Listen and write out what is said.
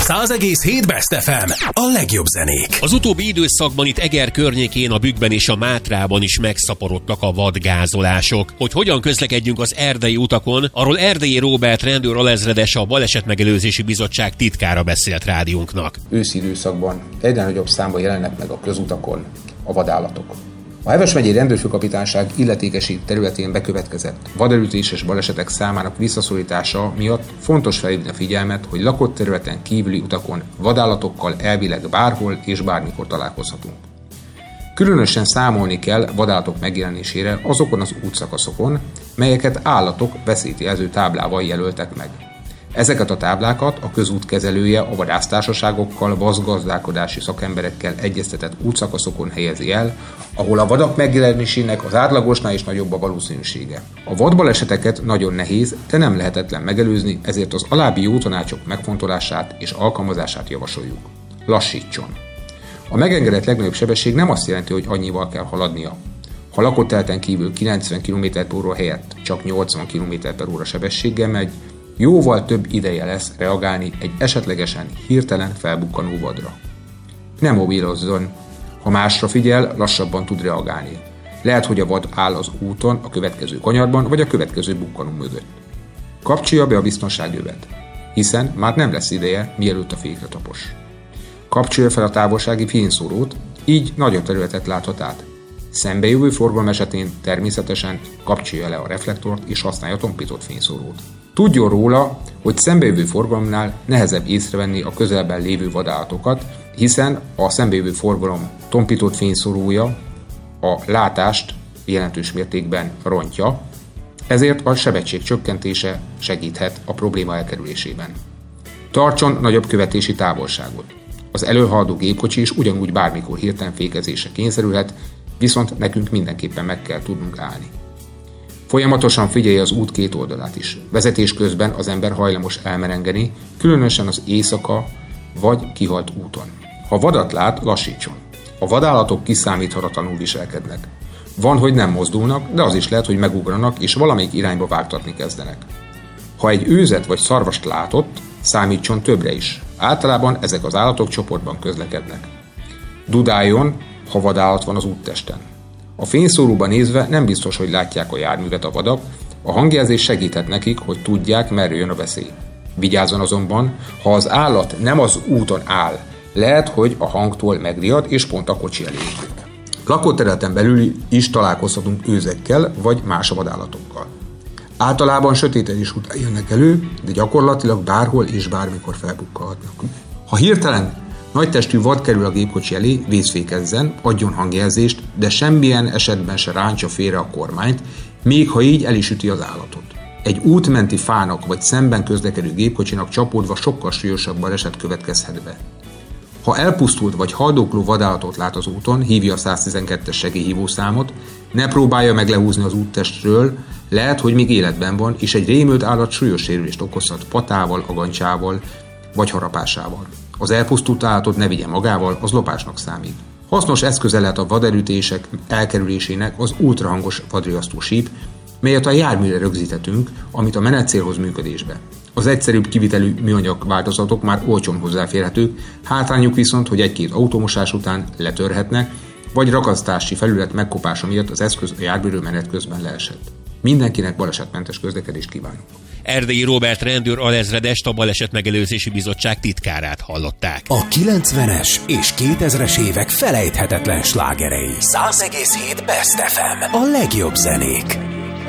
100,7 Best FM. A legjobb zenék. Az utóbbi időszakban itt Eger környékén, a Bükkben és a Mátrában is megszaporodtak a vadgázolások. Hogy hogyan közlekedjünk az erdei utakon, arról Erdélyi Róbert rendőr alezredes, a Balesetmegelőzési Bizottság titkára beszélt rádiónknak. Őszi időszakban egyre nagyobb számban jelennek meg a közutakon a vadállatok. A Heves megyei rendőrfőkapitányság illetékesi területén bekövetkezett vadelütéses balesetek számának visszaszorítása miatt fontos felhívni a figyelmet, hogy lakott területen kívüli utakon vadállatokkal elvileg bárhol és bármikor találkozhatunk. Különösen számolni kell vadállatok megjelenésére azokon az útszakaszokon, melyeket állatok veszélyt jelző táblával jelöltek meg. Ezeket a táblákat a közút kezelője a vadásztársaságokkal, vadgazdálkodási szakemberekkel egyeztetett útszakaszokon helyezi el, ahol a vadak megjelenésének az átlagosnál is nagyobb a valószínűsége. A vadbaleseteket nagyon nehéz, de nem lehetetlen megelőzni, ezért az alábbi jó tanácsok megfontolását és alkalmazását javasoljuk. Lassítson! A megengedett legnagyobb sebesség nem azt jelenti, hogy annyival kell haladnia. Ha lakott területen kívül 90 km/h helyett csak 80 km/h sebességgel megy, jóval több ideje lesz reagálni egy esetlegesen hirtelen felbukkanó vadra. Ne mobilozzon, ha másra figyel, lassabban tud reagálni. Lehet, hogy a vad áll az úton, a következő kanyarban vagy a következő bukkanó mögött. Kapcsolja be a biztonságövet, hiszen már nem lesz ideje, mielőtt a fékre tapos. Kapcsolja fel a távolsági fényszórót, így nagyobb területet láthat át. Szembejövő forgalom esetén természetesen kapcsolja le a reflektort és használja tompított fényszórót. Tudjon róla, hogy szembejövő forgalomnál nehezebb észrevenni a közelben lévő vadállatokat, hiszen a szembejövő forgalom tompított fényszórója a látást jelentős mértékben rontja, ezért a sebesség csökkentése segíthet a probléma elkerülésében. Tartson nagyobb követési távolságot. Az előhaladó gépkocsi is ugyanúgy bármikor hirtelen fékezésre kényszerülhet, viszont nekünk mindenképpen meg kell tudnunk állni. Folyamatosan figyelje az út két oldalát is. Vezetés közben az ember hajlamos elmerengeni, különösen az éjszaka vagy kihalt úton. Ha vadat lát, lassítson. A vadállatok kiszámíthatatlanul viselkednek. Van, hogy nem mozdulnak, de az is lehet, hogy megugranak és valamelyik irányba vágtatni kezdenek. Ha egy őzet vagy szarvast látott, számítson többre is. Általában ezek az állatok csoportban közlekednek. Dudáljon, ha vadállat van az úttesten. A fényszóróba nézve nem biztos, hogy látják a járművet a vadak, a hangjelzés segíthet nekik, hogy tudják, merre jön a veszély. Vigyázzon azonban, ha az állat nem az úton áll, lehet, hogy a hangtól megriad és pont a kocsi elé épít. Lakóterületen belül is találkozhatunk őzekkel vagy más vadállatokkal. Általában sötétedés után jönnek elő, de gyakorlatilag bárhol és bármikor felbukkanhatnak. Ha hirtelen nagy testű vad kerül a gépkocsi elé, vészfékezzen, adjon hangjelzést, de semmilyen esetben se rántsa félre a kormányt, még ha így el is üti az állatot. Egy útmenti fának vagy szemben közlekedő gépkocsinak csapódva sokkal súlyosabb baleset következhet be. Ha elpusztult vagy haldokló vadállatot lát az úton, hívja a 112-es segélyhívószámot, ne próbálja meg lehúzni az úttestről, lehet, hogy még életben van, és egy rémült állat súlyos sérülést okozhat patával, agancsával vagy harapásával. Az elpusztult állatot ne vigye magával, az lopásnak számít. Hasznos eszköze lehet a vaderütések elkerülésének az ultrahangos vadriasztó síp, melyet a járműre rögzíthetünk, amit a menetcélhoz működésbe. Az egyszerűbb kivitelű műanyag változatok már olcsón hozzáférhetők, hátrányuk viszont, hogy egy-két automosás után letörhetnek, vagy rakasztási felület megkopása miatt az eszköz a járműről menet közben leesett. Mindenkinek balesetmentes közlekedést kívánunk. Erdélyi Róbert rendőr alezredest, a Balesetmegelőzési Bizottság titkárát hallották. A 90-es és 2000-es évek felejthetetlen slágerei. 100,7 Best FM. A legjobb zenék.